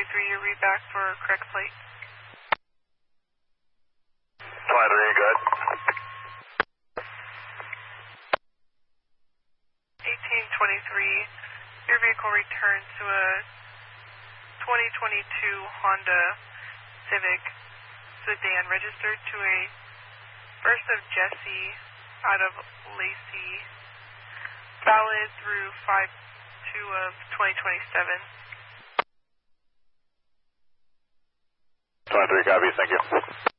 you're read back for correct plate. 23, good. 1823, your vehicle returns to a 2022 Honda Civic sedan registered to a First of Jesse out of Lacey, valid through 5/2 of 2027. 23, copy, thank you.